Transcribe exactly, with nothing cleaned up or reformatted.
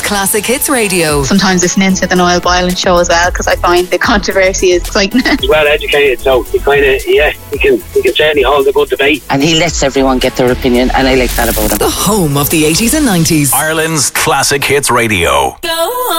Classic Hits Radio. Sometimes listening to the Noel Boylan show as well, because I find the controversy is exciting. He's well educated, so he kind of, yeah, he can, he can certainly hold a good debate. And he lets everyone get their opinion, and I like that about him. The home of the eighties and nineties. Ireland's Classic Hits Radio. Go